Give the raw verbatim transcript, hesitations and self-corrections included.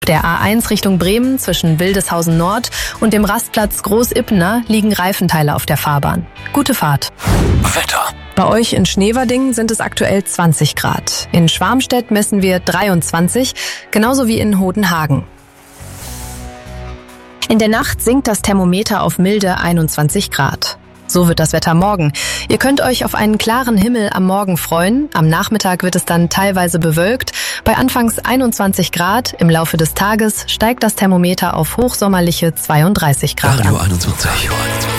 Der A eins Richtung Bremen zwischen Wildeshausen Nord und dem Rastplatz Groß-Ippener liegen Reifenteile auf der Fahrbahn. Gute Fahrt. Wetter. Bei euch in Schneverding sind es aktuell zwanzig Grad. In Schwarmstedt messen wir dreiundzwanzig, genauso wie in Hodenhagen. In der Nacht sinkt das Thermometer auf milde einundzwanzig Grad. So wird das Wetter morgen. Ihr könnt euch auf einen klaren Himmel am Morgen freuen. Am Nachmittag wird es dann teilweise bewölkt. Bei anfangs einundzwanzig Grad. Im Laufe des Tages steigt das Thermometer auf hochsommerliche zweiunddreißig Grad Radio an. einundzwanzig.